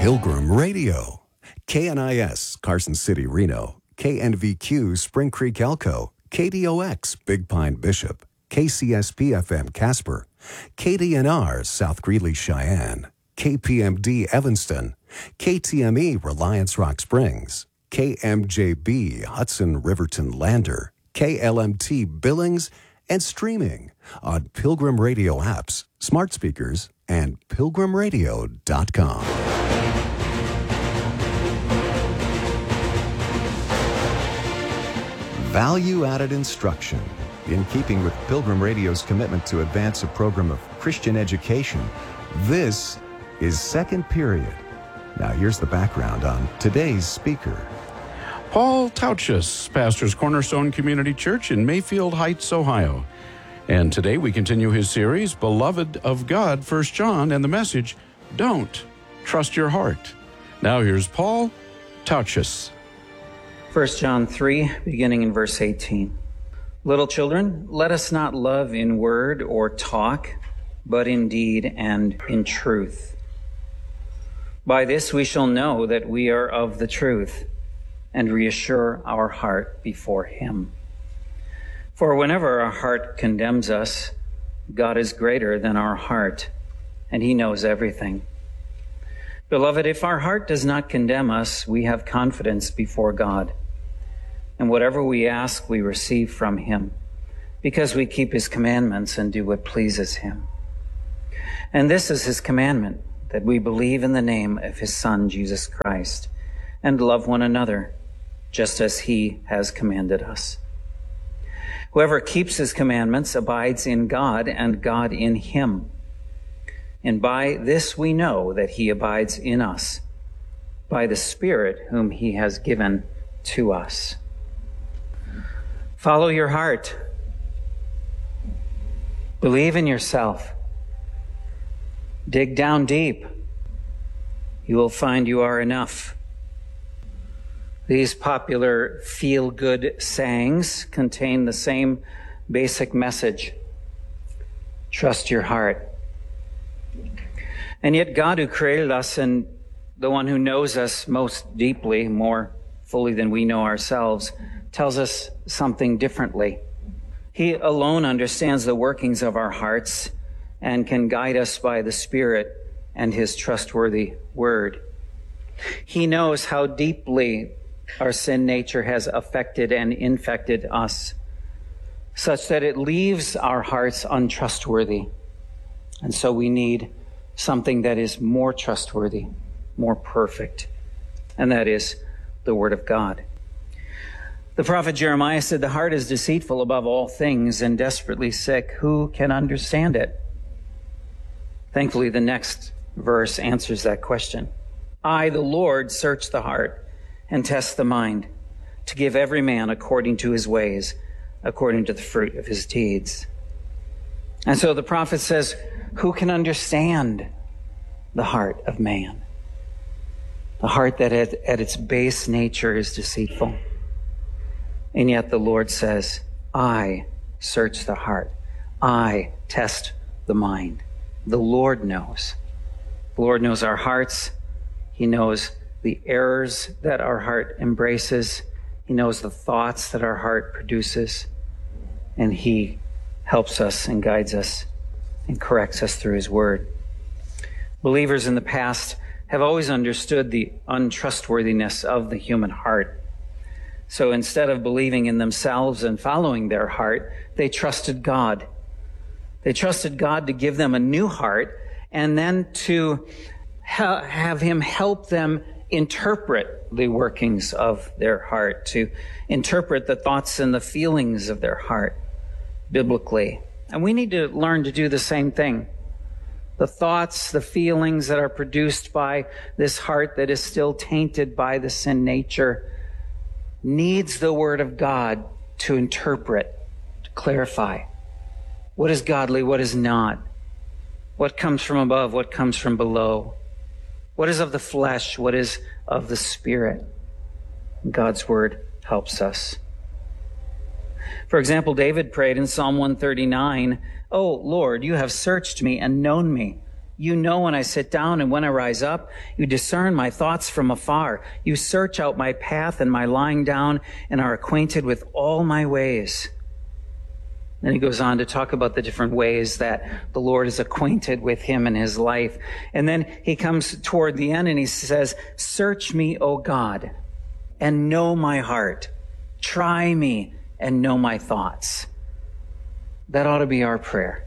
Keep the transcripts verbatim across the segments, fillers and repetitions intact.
Pilgrim Radio. K N I S, Carson City, Reno. K N V Q, Spring Creek, Elko. K D O X, Big Pine, Bishop. K C S P F M, Casper. K D N R, South Greeley, Cheyenne. K P M D, Evanston. K T M E, Reliance Rock Springs. K M J B, Hudson, Riverton, Lander. K L M T, Billings, and streaming on Pilgrim Radio apps, smart speakers, and pilgrim radio dot com. Value-added instruction. In keeping with Pilgrim Radio's commitment to advance a program of Christian education, this is Second Period. Now here's the background on today's speaker. Paul Tauchus pastors Cornerstone Community Church in Mayfield Heights, Ohio. And today we continue his series, Beloved of God, First John, and the message, Don't Trust Your Heart. Now here's Paul Tauchus. First John three, beginning in verse eighteen. Little children, let us not love in word or talk, but in deed and in truth. By this we shall know that we are of the truth, and reassure our heart before him. For whenever our heart condemns us, God is greater than our heart, and he knows everything. Beloved, if our heart does not condemn us, we have confidence before God. And whatever we ask, we receive from him, because we keep his commandments and do what pleases him. And this is his commandment, that we believe in the name of his Son, Jesus Christ, and love one another, just as he has commanded us. Whoever keeps his commandments abides in God, and God in him. And by this we know that he abides in us, by the Spirit whom he has given to us. Follow your heart. Believe in yourself. Dig down deep. You will find you are enough. These popular feel-good sayings contain the same basic message. Trust your heart. And yet God, who created us and the one who knows us most deeply, more fully than we know ourselves, tells us something differently. He alone understands the workings of our hearts and can guide us by the Spirit and his trustworthy word. He knows how deeply our sin nature has affected and infected us, such that it leaves our hearts untrustworthy. And so we need something that is more trustworthy, more perfect, and that is the Word of God. The prophet Jeremiah said, the heart is deceitful above all things and desperately sick. Who can understand it? Thankfully, the next verse answers that question. I, the Lord, search the heart and test the mind, to give every man according to his ways, according to the fruit of his deeds. And so the prophet says, who can understand the heart of man? The heart that at, at its base nature is deceitful. And yet the Lord says, I search the heart. I test the mind. The Lord knows. The Lord knows our hearts. He knows the errors that our heart embraces. He knows the thoughts that our heart produces. And he helps us and guides us and corrects us through his word. Believers in the past have always understood the untrustworthiness of the human heart. So instead of believing in themselves and following their heart, they trusted God. They trusted God to give them a new heart and then to ha- have him help them interpret the workings of their heart, to interpret the thoughts and the feelings of their heart biblically. And we need to learn to do the same thing. The thoughts, the feelings that are produced by this heart that is still tainted by the sin nature needs the Word of God to interpret, to clarify what is godly, what is not, what comes from above, what comes from below, what is of the flesh, what is of the Spirit. God's Word helps us. For example, David prayed in Psalm one thirty-nine, "O Lord, you have searched me and known me. You know when I sit down and when I rise up. You discern my thoughts from afar. You search out my path and my lying down and are acquainted with all my ways. Then he goes on to talk about the different ways that the Lord is acquainted with him in his life. And then he comes toward the end and he says, search me, O God, and know my heart. Try me and know my thoughts. That ought to be our prayer.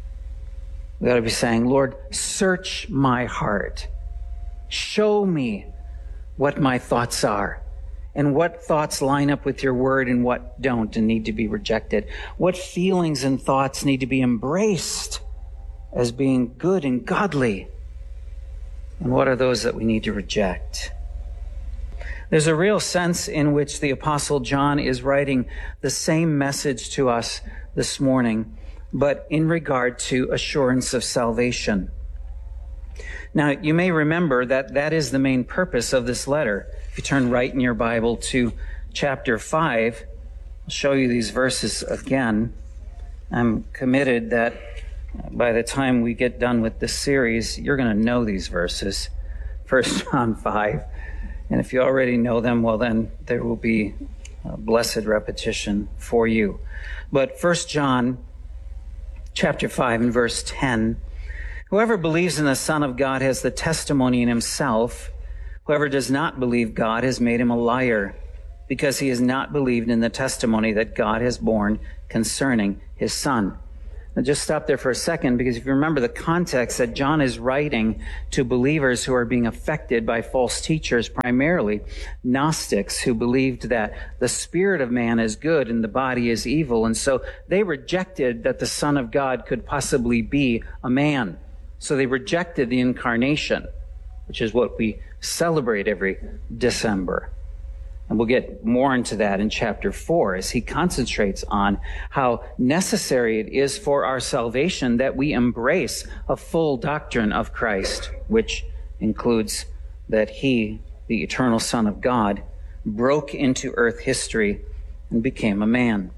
We ought to be saying, Lord, search my heart. Show me what my thoughts are and what thoughts line up with your word and what don't and need to be rejected. What feelings and thoughts need to be embraced as being good and godly, and what are those that we need to reject? There's a real sense in which the Apostle John is writing the same message to us this morning, but in regard to assurance of salvation. Now, you may remember that that is the main purpose of this letter. If you turn right in your Bible to chapter five, I'll show you these verses again. I'm committed that by the time we get done with this series, you're going to know these verses. First John five. And if you already know them, well, then there will be a blessed repetition for you. But First John chapter five and verse ten, whoever believes in the Son of God has the testimony in himself. Whoever does not believe God has made him a liar, because he has not believed in the testimony that God has borne concerning his Son. Now just stop there for a second, because if you remember the context that John is writing to believers who are being affected by false teachers, primarily Gnostics, who believed that the spirit of man is good and the body is evil. And so they rejected that the Son of God could possibly be a man. So they rejected the incarnation, which is what we celebrate every December. And we'll get more into that in chapter four as he concentrates on how necessary it is for our salvation that we embrace a full doctrine of Christ, which includes that he, the eternal Son of God, broke into earth history and became a man.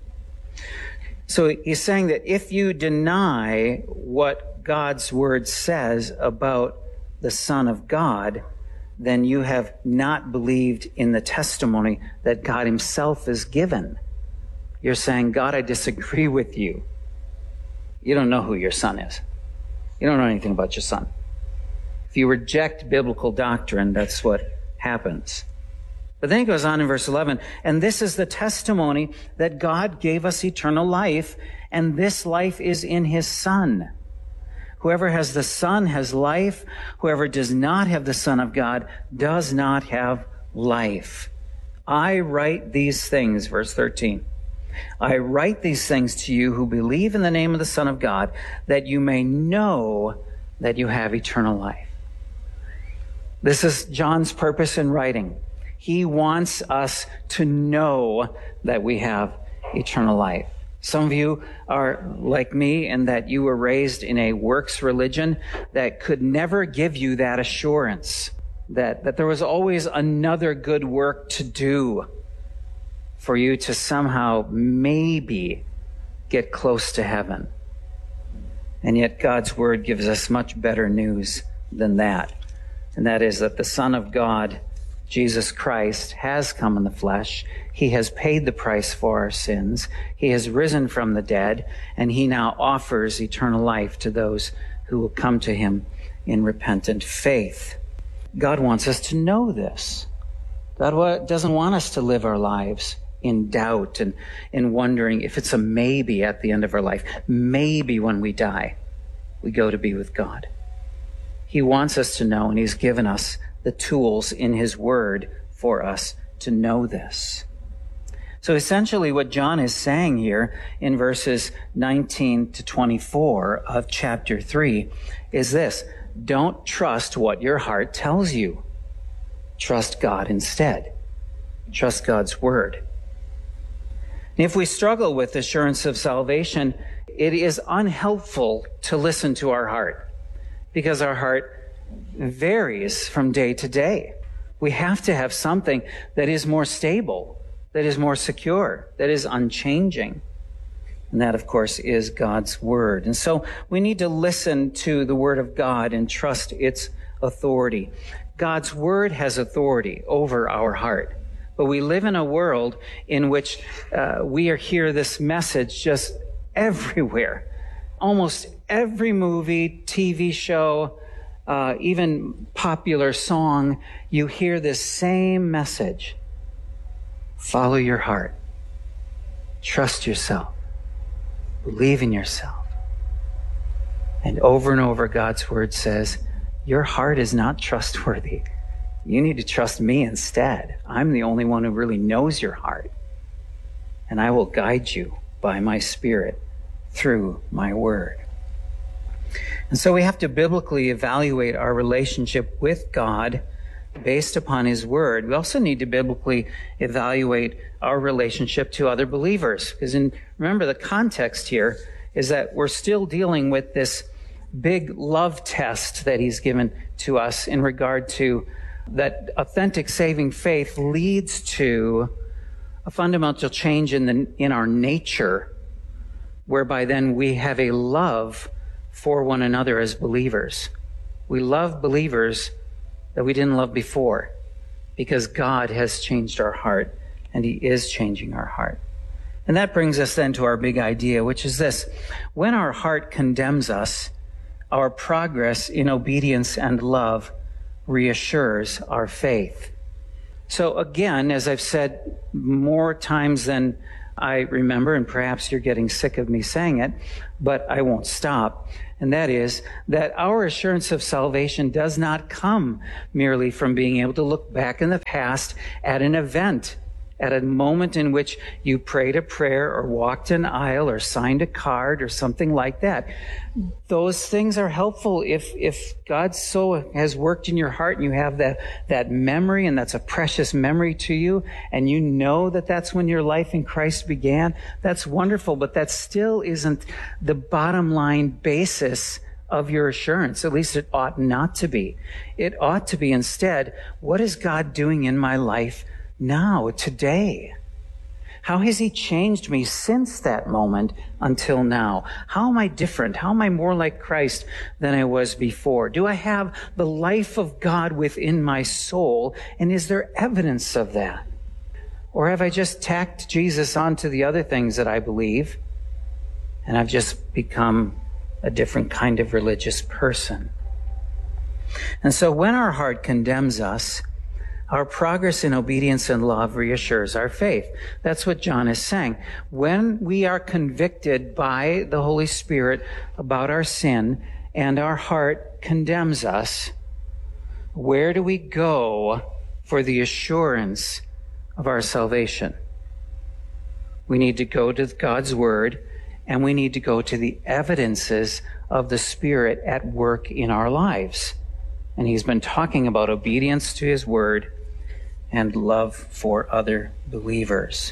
So he's saying that if you deny what God's word says about the Son of God, then you have not believed in the testimony that God himself has given. You're saying, God, I disagree with you. You don't know who your Son is. You don't know anything about your Son. If you reject biblical doctrine, that's what happens. But then he goes on in verse eleven, and this is the testimony that God gave us eternal life, and this life is in his Son. Whoever has the Son has life. Whoever does not have the Son of God does not have life. I write these things, verse thirteen. I write these things to you who believe in the name of the Son of God, that you may know that you have eternal life. This is John's purpose in writing. He wants us to know that we have eternal life. Some of you are like me in that you were raised in a works religion that could never give you that assurance that, that there was always another good work to do for you to somehow maybe get close to heaven. And yet God's word gives us much better news than that. And that is that the Son of God, Jesus Christ, has come in the flesh. He has paid the price for our sins. He has risen from the dead, and he now offers eternal life to those who will come to him in repentant faith. God wants us to know this. God doesn't want us to live our lives in doubt and in wondering if it's a maybe at the end of our life. Maybe when we die, we go to be with God. He wants us to know, and he's given us the tools in his word for us to know this. So essentially what John is saying here in verses nineteen to twenty-four of chapter three is this: don't trust what your heart tells you. Trust God instead. Trust God's word. If we struggle with assurance of salvation, it is unhelpful to listen to our heart, because our heart varies from day to day. We have to have something that is more stable, that is more secure, that is unchanging. And that, of course, is God's word. And so we need to listen to the word of God and trust its authority. God's word has authority over our heart. But we live in a world in which uh, we hear this message just everywhere. Almost every movie, T V show, uh, even popular song, you hear this same message. Follow your heart. Trust yourself. Believe in yourself. And over and over, God's word says, your heart is not trustworthy. You need to trust me instead. I'm the only one who really knows your heart. And I will guide you by my Spirit through my word. And so we have to biblically evaluate our relationship with God based upon his word. We also need to biblically evaluate our relationship to other believers. Because in, remember, the context here is that we're still dealing with this big love test that he's given to us in regard to that authentic saving faith leads to a fundamental change in the in our nature, whereby then we have a love for one another as believers. We love believers that we didn't love before because God has changed our heart, and he is changing our heart. And that brings us then to our big idea, which is this. When our heart condemns us, our progress in obedience and love reassures our faith. So again, as I've said more times than I remember, and perhaps you're getting sick of me saying it, but I won't stop. And that is that our assurance of salvation does not come merely from being able to look back in the past at an event, at a moment in which you prayed a prayer or walked an aisle or signed a card or something like that. Those things are helpful if if God so has worked in your heart and you have that, that memory, and that's a precious memory to you, and you know that that's when your life in Christ began. That's wonderful, but that still isn't the bottom line basis of your assurance. At least it ought not to be. It ought to be instead, what is God doing in my life now, today? How has he changed me since that moment until now? How am I different? How am I more like Christ than I was before? Do I have the life of God within my soul? And is there evidence of that? Or have I just tacked Jesus onto the other things that I believe, and I've just become a different kind of religious person? And so when our heart condemns us, our progress in obedience and love reassures our faith. That's what John is saying. When we are convicted by the Holy Spirit about our sin and our heart condemns us, where do we go for the assurance of our salvation? We need to go to God's word, and we need to go to the evidences of the Spirit at work in our lives. And he's been talking about obedience to his word and love for other believers.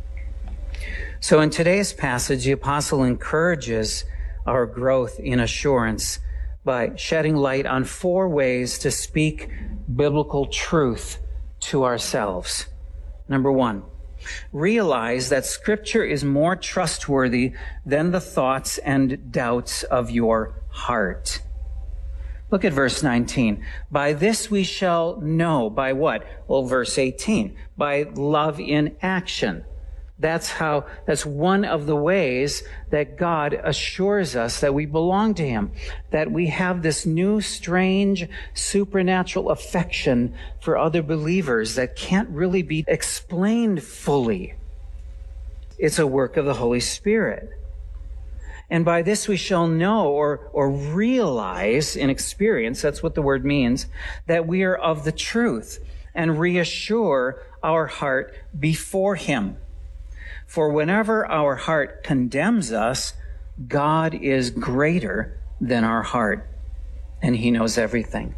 So in today's passage, the apostle encourages our growth in assurance by shedding light on four ways to speak biblical truth to ourselves. Number one, realize that Scripture is more trustworthy than the thoughts and doubts of your heart. Look at verse nineteen. By this we shall know. By what? Well, verse eighteen. By love in action. That's how, that's one of the ways that God assures us that we belong to him, that we have this new, strange, supernatural affection for other believers that can't really be explained fully. It's a work of the Holy Spirit. And by this we shall know or, or realize in experience, that's what the word means, that we are of the truth, and reassure our heart before him. For whenever our heart condemns us, God is greater than our heart, and he knows everything.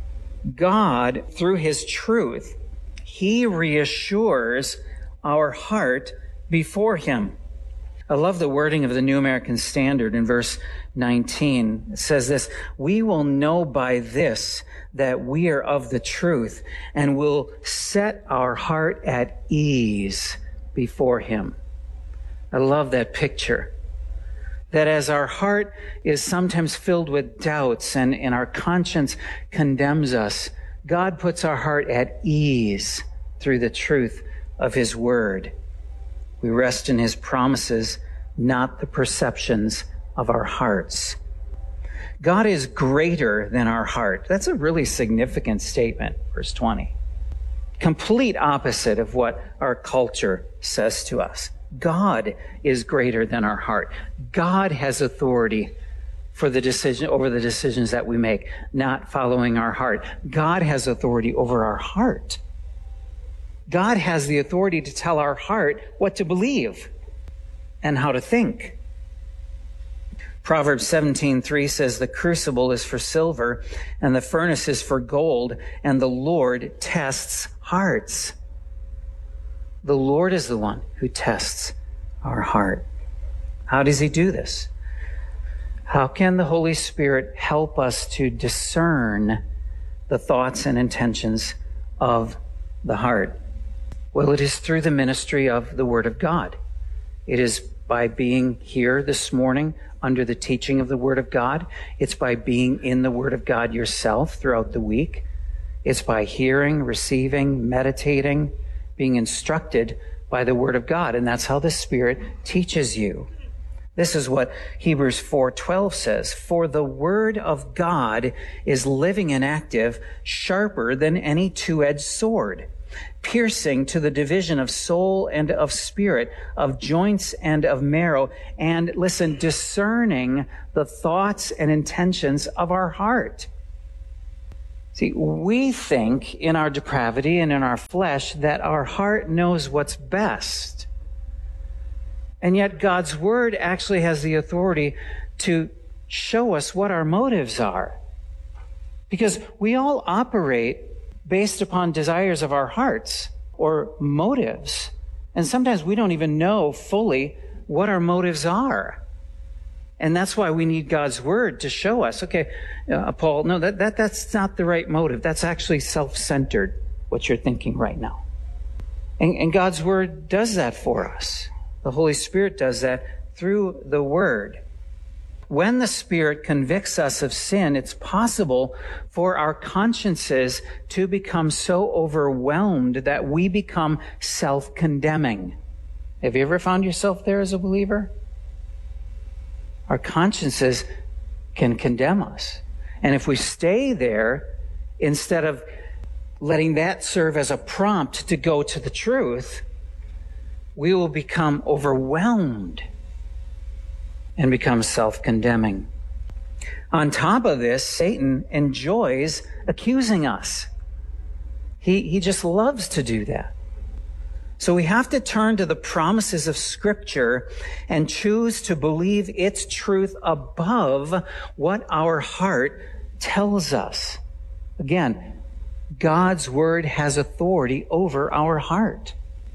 God, through his truth, he reassures our heart before him. I love the wording of the New American Standard in verse nineteen. It says this, we will know by this that we are of the truth, and will set our heart at ease before him. I love that picture. That as our heart is sometimes filled with doubts and, and our conscience condemns us, God puts our heart at ease through the truth of his word. We rest in his promises, not the perceptions of our hearts. God is greater than our heart. That's a really significant statement, verse twenty. Complete opposite of what our culture says to us. God is greater than our heart. God has authority for the decision, over the decisions that we make, not following our heart. God has authority over our heart. God has the authority to tell our heart what to believe and how to think. Proverbs seventeen three says, the crucible is for silver and the furnace is for gold, and the Lord tests hearts. The Lord is the one who tests our heart. How does he do this? How can the Holy Spirit help us to discern the thoughts and intentions of the heart? Well, it is through the ministry of the Word of God. It is by being here this morning under the teaching of the Word of God. It's by being in the Word of God yourself throughout the week. It's by hearing, receiving, meditating, being instructed by the Word of God. And that's how the Spirit teaches you. This is what Hebrews four twelve says. For the Word of God is living and active, sharper than any two-edged sword, piercing to the division of soul and of spirit, of joints and of marrow, and, listen, discerning the thoughts and intentions of our heart. See, we think in our depravity and in our flesh that our heart knows what's best. And yet God's word actually has the authority to show us what our motives are. Because we all operate based upon desires of our hearts or motives. And sometimes we don't even know fully what our motives are. And that's why we need God's word to show us, okay, uh, Paul, no, that, that that's not the right motive. That's actually self-centered, what you're thinking right now. And, and God's word does that for us. The Holy Spirit does that through the word. When the Spirit convicts us of sin, it's possible for our consciences to become so overwhelmed that we become self-condemning. Have you ever found yourself there as a believer? Our consciences can condemn us. And if we stay there, instead of letting that serve as a prompt to go to the truth, we will become overwhelmed and become self-condemning. On top of this, Satan enjoys accusing us. He, he just loves to do that. So we have to turn to the promises of Scripture and choose to believe its truth above what our heart tells us. Again, God's word has authority over our heart.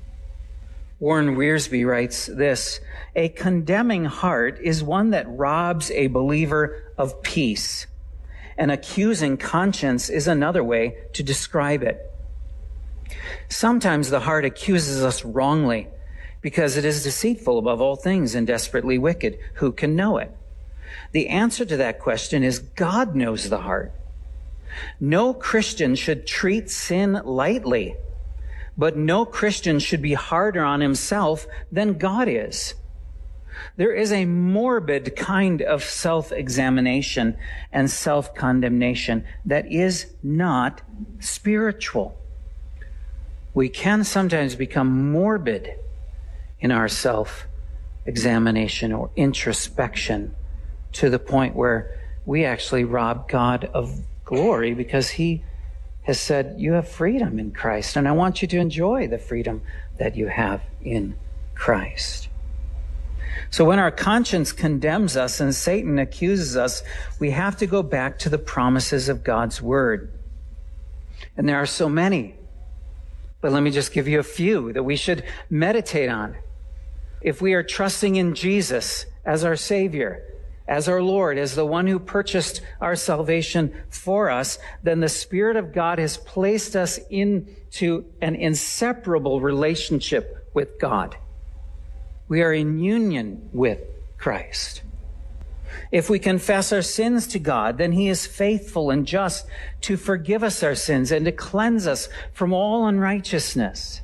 Warren Wiersbe writes this: a condemning heart is one that robs a believer of peace. An accusing conscience is another way to describe it. Sometimes the heart accuses us wrongly because it is deceitful above all things and desperately wicked. Who can know it? The answer to that question is God knows the heart. No Christian should treat sin lightly, but no Christian should be harder on himself than God is. There is a morbid kind of self-examination and self-condemnation that is not spiritual. We can sometimes become morbid in our self-examination or introspection to the point where we actually rob God of glory because he has said, you have freedom in Christ, and I want you to enjoy the freedom that you have in Christ. So when our conscience condemns us and Satan accuses us, we have to go back to the promises of God's word. And there are so many. But let me just give you a few that we should meditate on. If we are trusting in Jesus as our Savior, as our Lord, as the one who purchased our salvation for us, then the Spirit of God has placed us into an inseparable relationship with God. We are in union with Christ. If we confess our sins to God, then he is faithful and just to forgive us our sins and to cleanse us from all unrighteousness.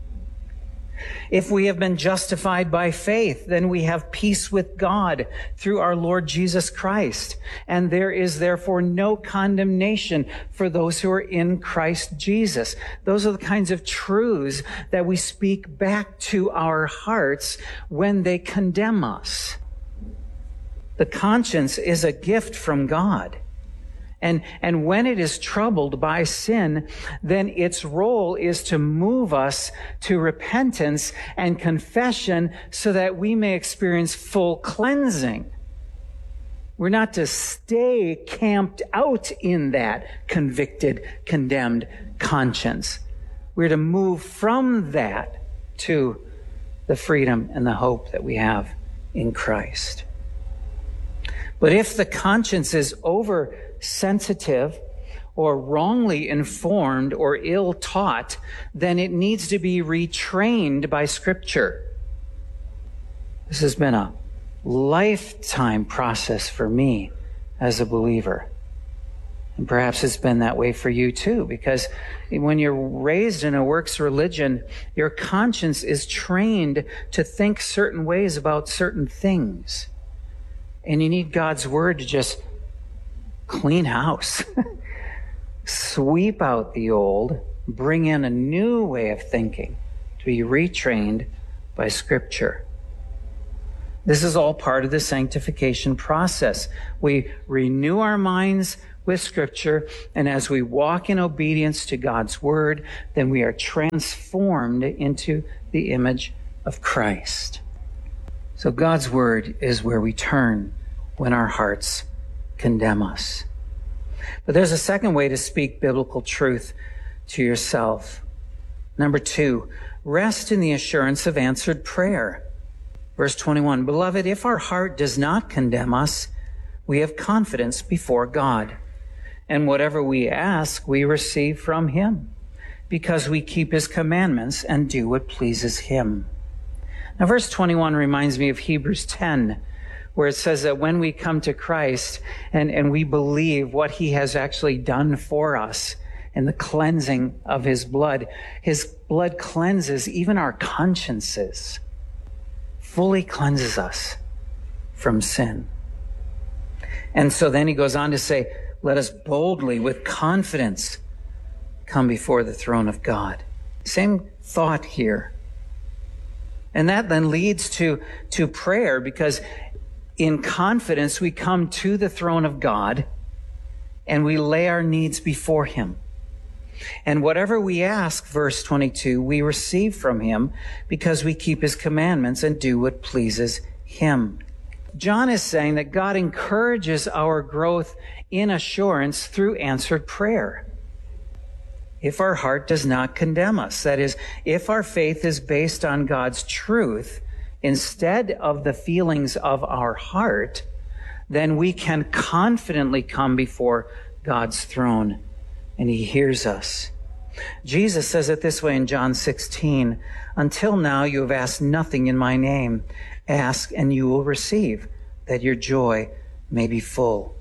If we have been justified by faith, then we have peace with God through our Lord Jesus Christ. And there is therefore no condemnation for those who are in Christ Jesus. Those are the kinds of truths that we speak back to our hearts when they condemn us. The conscience is a gift from God. And, and when it is troubled by sin, then its role is to move us to repentance and confession so that we may experience full cleansing. We're not to stay camped out in that convicted, condemned conscience. We're to move from that to the freedom and the hope that we have in Christ. But if the conscience is oversensitive or wrongly informed or ill-taught, then it needs to be retrained by Scripture. This has been a lifetime process for me as a believer. And perhaps it's been that way for you too, because when you're raised in a works religion, your conscience is trained to think certain ways about certain things. And you need God's word to just clean house, sweep out the old, bring in a new way of thinking, to be retrained by Scripture. This is all part of the sanctification process. We renew our minds with Scripture, and as we walk in obedience to God's word, then we are transformed into the image of Christ. So God's word is where we turn when our hearts condemn us. But there's a second way to speak biblical truth to yourself. Number two, rest in the assurance of answered prayer. Verse twenty-one, Beloved, if our heart does not condemn us, we have confidence before God. And whatever we ask, we receive from him, because we keep his commandments and do what pleases him. Now, verse twenty-one reminds me of Hebrews ten, where it says that when we come to Christ and, and we believe what he has actually done for us in the cleansing of his blood, his blood cleanses even our consciences, fully cleanses us from sin. And so then he goes on to say, let us boldly, with confidence, come before the throne of God. Same thought here. And that then leads to, to prayer, because in confidence we come to the throne of God and we lay our needs before him. And whatever we ask, verse twenty-two, we receive from him because we keep his commandments and do what pleases him. John is saying that God encourages our growth in assurance through answered prayer. If our heart does not condemn us, that is, if our faith is based on God's truth instead of the feelings of our heart, then we can confidently come before God's throne and he hears us. Jesus says it this way in John sixteen, Until now you have asked nothing in my name. Ask and you will receive, that your joy may be full.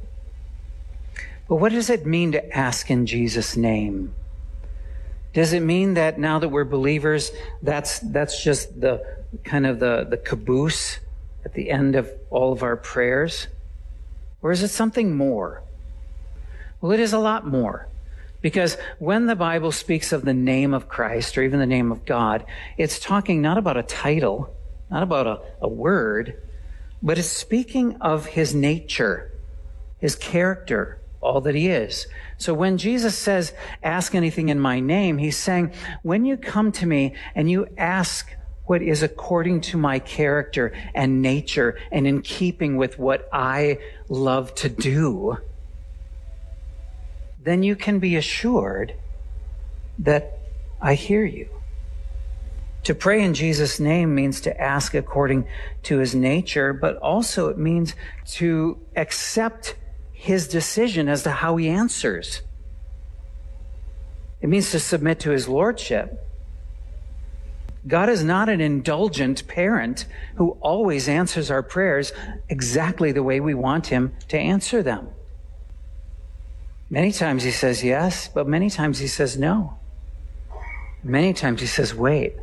But what does it mean to ask in Jesus' name? Does it mean that now that we're believers, that's that's just the kind of the, the caboose at the end of all of our prayers? Or is it something more? Well, it is a lot more. Because when the Bible speaks of the name of Christ, or even the name of God, it's talking not about a title, not about a, a word, but it's speaking of his nature, his character, all that he is. So when Jesus says, ask anything in my name, he's saying, when you come to me and you ask what is according to my character and nature and in keeping with what I love to do, then you can be assured that I hear you. To pray in Jesus' name means to ask according to his nature, but also it means to accept his decision as to how he answers. It means to submit to his lordship. God is not an indulgent parent who always answers our prayers exactly the way we want him to answer them. Many times he says yes, but many times he says no. Many times he says wait.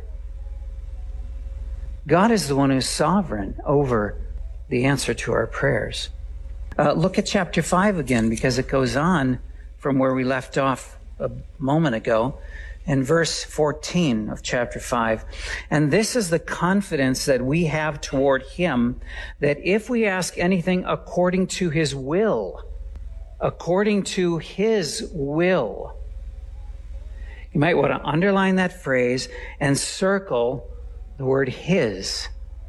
God is the one who's sovereign over the answer to our prayers. Uh, look at chapter five again, because it goes on from where we left off a moment ago. In verse fourteen of chapter five, and this is the confidence that we have toward him, that if we ask anything according to his will, according to his will, you might want to underline that phrase and circle the word his.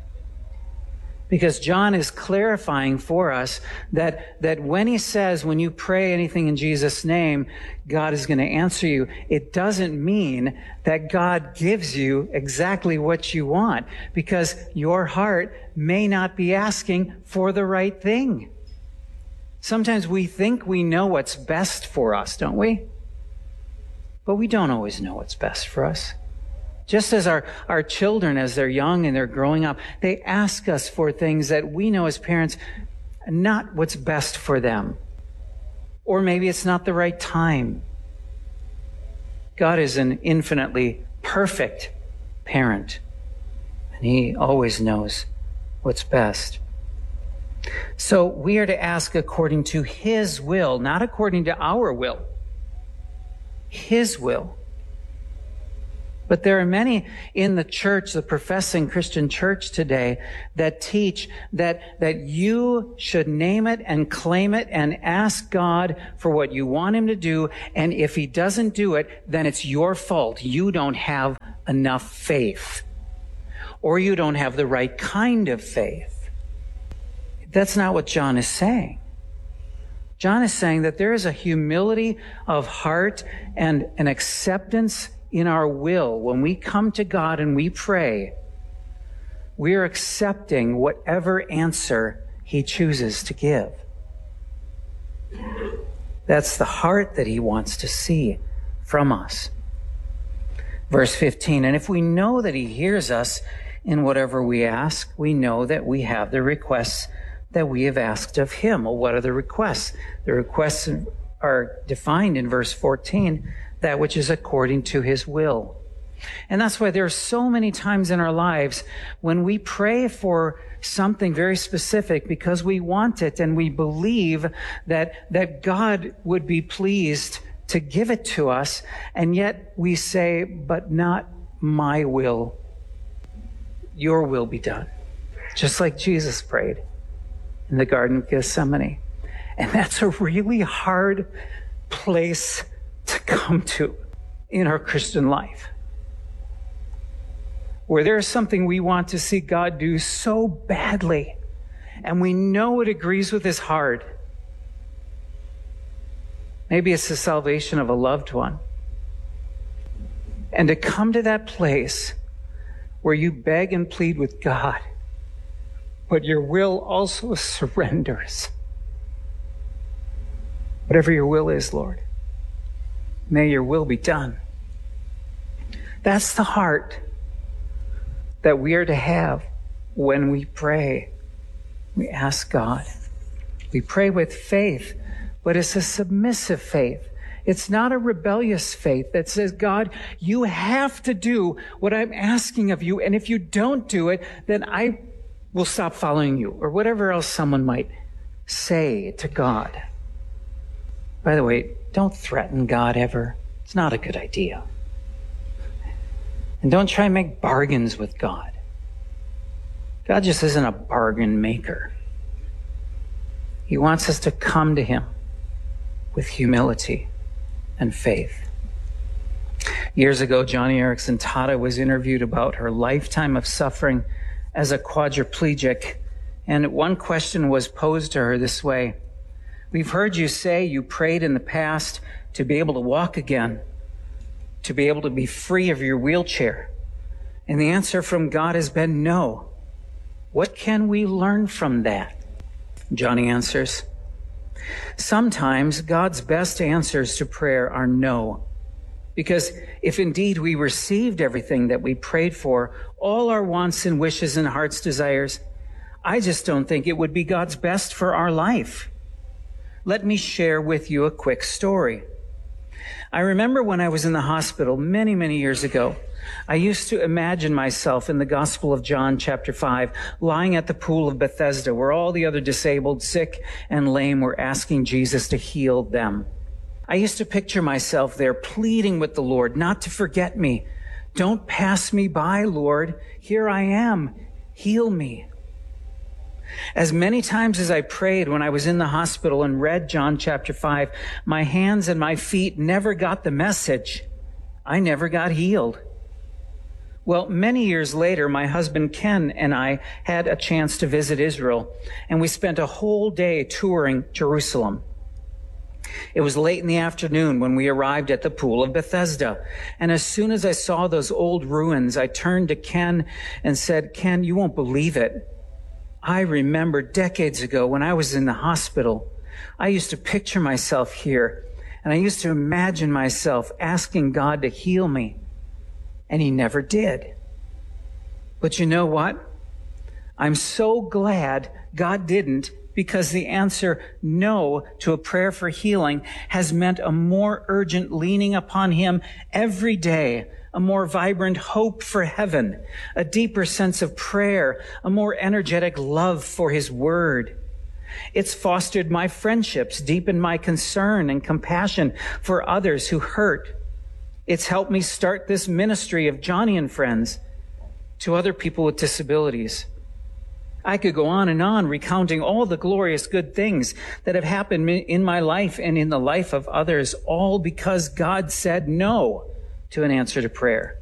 Because John is clarifying for us that, that when he says, when you pray anything in Jesus' name, God is going to answer you, it doesn't mean that God gives you exactly what you want, because your heart may not be asking for the right thing. Sometimes we think we know what's best for us, don't we? But we don't always know what's best for us. Just as our, our children, as they're young and they're growing up, they ask us for things that we know as parents not what's best for them. Or maybe it's not the right time. God is an infinitely perfect parent, and he always knows what's best. So we are to ask according to his will, not according to our will. His will. But there are many in the church, the professing Christian church today, that teach that, that you should name it and claim it and ask God for what you want him to do. And if he doesn't do it, then it's your fault. You don't have enough faith. Or you don't have the right kind of faith. That's not what John is saying. John is saying that there is a humility of heart and an acceptance in our will. When we come to God and we pray, we are accepting whatever answer he chooses to give. That's the heart that he wants to see from us. Verse fifteen, and if we know that he hears us in whatever we ask, we know that we have the requests that we have asked of him. Well, what are the requests? The requests are defined in verse fourteen, that which is according to his will. And that's why there are so many times in our lives when we pray for something very specific because we want it and we believe that, that God would be pleased to give it to us, and yet we say, but not my will. Your will be done. Just like Jesus prayed in the Garden of Gethsemane. And that's a really hard place to come to in our Christian life, where there's something we want to see God do so badly, and we know it agrees with his heart. Maybe it's the salvation of a loved one. And to come to that place where you beg and plead with God, but your will also surrenders. Whatever your will is, Lord, may your will be done. That's the heart that we are to have when we pray. We ask God. We pray with faith, but it's a submissive faith. It's not a rebellious faith that says, God, you have to do what I'm asking of you, and if you don't do it, then I will stop following you, or whatever else someone might say to God. By the way, don't threaten God ever. It's not a good idea. And don't try and make bargains with God. God just isn't a bargain maker. He wants us to come to him with humility and faith. Years ago, Joni Eareckson Tada was interviewed about her lifetime of suffering as a quadriplegic, and one question was posed to her this way: we've heard you say you prayed in the past to be able to walk again, to be able to be free of your wheelchair. And the answer from God has been no. What can we learn from that? Joni answers, sometimes God's best answers to prayer are no. Because if indeed we received everything that we prayed for, all our wants and wishes and heart's desires, I just don't think it would be God's best for our life. Let me share with you a quick story. I remember when I was in the hospital many, many years ago, I used to imagine myself in the Gospel of John chapter five, lying at the pool of Bethesda, where all the other disabled, sick, and lame were asking Jesus to heal them. I used to picture myself there pleading with the Lord not to forget me. Don't pass me by, Lord. Here I am. Heal me. As many times as I prayed when I was in the hospital and read John chapter five, my hands and my feet never got the message. I never got healed. Well, many years later, my husband Ken and I had a chance to visit Israel, and we spent a whole day touring Jerusalem. It was late in the afternoon when we arrived at the pool of Bethesda, and as soon as I saw those old ruins, I turned to Ken and said, "Ken, you won't believe it. I remember decades ago when I was in the hospital, I used to picture myself here, and I used to imagine myself asking God to heal me, and he never did. But you know what? I'm so glad God didn't, because the answer no to a prayer for healing has meant a more urgent leaning upon him every day, a more vibrant hope for heaven, a deeper sense of prayer, a more energetic love for his word. It's fostered my friendships, deepened my concern and compassion for others who hurt. It's helped me start this ministry of Johnny and Friends to other people with disabilities. I could go on and on recounting all the glorious good things that have happened in my life and in the life of others, all because God said no to an answer to prayer.